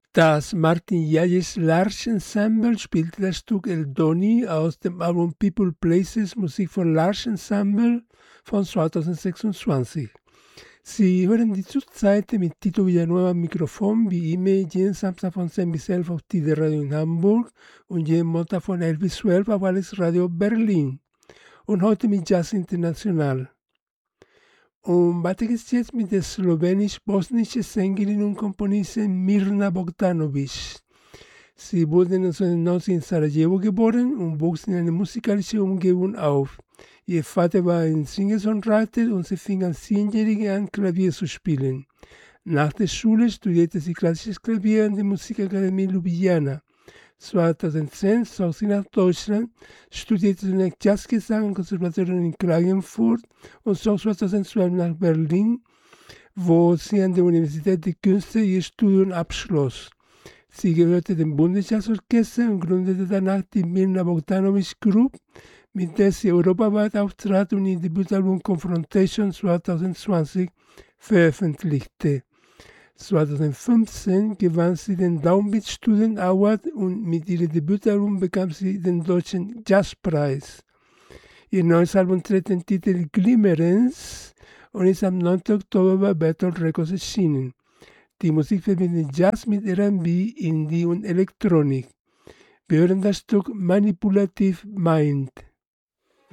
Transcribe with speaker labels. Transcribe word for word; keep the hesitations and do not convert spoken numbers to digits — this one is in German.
Speaker 1: Das Martin Yayes Larsch Ensemble spielte das Stück El Doni aus dem Album People Places Musik von Larsch Ensemble von zweitausendsechsundzwanzig. Sie hören die zurzeit mit Tito Villanueva am Mikrofon, wie immer jeden Samstag von zehn bis elf auf Tide Radio in Hamburg und jeden Montag von elf bis zwölf auf Alles Radio Berlin. Und heute mit Jazz International. Und weiter geht's jetzt mit der slowenisch-bosnischen Sängerin und Komponistin Mirna Bogdanovic. Sie wurde neunzehnhundertneunzig in Sarajevo geboren und wuchs in einer musikalischen Umgebung auf. Ihr Vater war ein Singer-Songwriter und sie fing als Zehnjährige an, Klavier zu spielen. Nach der Schule studierte sie klassisches Klavier an der Musikakademie Ljubljana. zweitausendzehn zog sie nach Deutschland, studierte zunächst Jazzgesang am Konservatorium in Klagenfurt und zog zweitausendzwölf nach Berlin, wo sie an der Universität der Künste ihr Studium abschloss. Sie gehörte dem Bundesjazzorchester und gründete danach die Mirna Bogdanovic Group, mit der sie europaweit auftrat und ihr Debütalbum Confrontation zweitausendzwanzig veröffentlichte. zweitausendfünfzehn gewann sie den Downbeat Student Award und mit ihrem Debütalbum bekam sie den Deutschen Jazzpreis. Ihr neues Album trägt den Titel Glimmerens und ist am neunten Oktober bei Bertolt Records erschienen. Die Musik verbindet Jazz mit R and B, Indie und Elektronik. Wir hören das Stück Manipulative Mind.